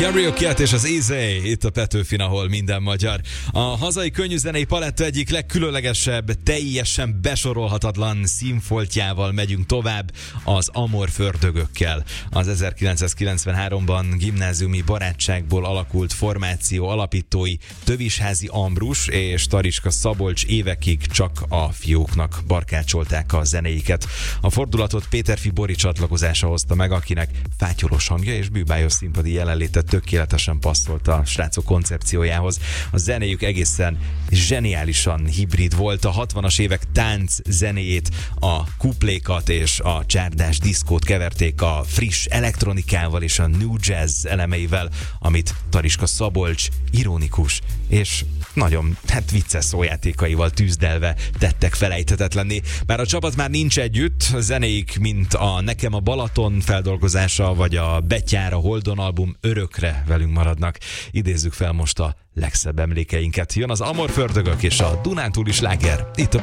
Karaoke és az Easy, itt a Petőfin, ahol minden magyar. A hazai könnyűzenei paletta egyik legkülönlegesebb, teljesen besorolhatatlan színfoltjával megyünk tovább, az Amor Fördögökkel. Az 1993-ban gimnáziumi barátságból alakult formáció alapítói Tövisházi Ambrus és Tariska Szabolcs évekig csak a fiúknak barkácsolták a zenéiket. A fordulatot Péterfi Bori csatlakozása hozta meg, akinek fátyolos hangja és bűbájos színpadi jelenléte tökéletesen passzolt a srácok koncepciójához. A zenéjük egészen zseniálisan hibrid volt. A 60-as évek tánc zenéjét, a kuplékat és a csárdás diszkót keverték a friss elektronikával és a new jazz elemeivel, amit Tariska Szabolcs ironikus és nagyon vicces szójátékaival tűzdelve tettek felejthetetlenné. Bár a csapat már nincs együtt, a zenéik, mint a Nekem a Balaton feldolgozása, vagy a Betyár, a Holdon album örökre velünk maradnak. Idézzük fel most a legszebb emlékeinket. Jön az Amor Fördögök és a Dunántúli sláger. Itt a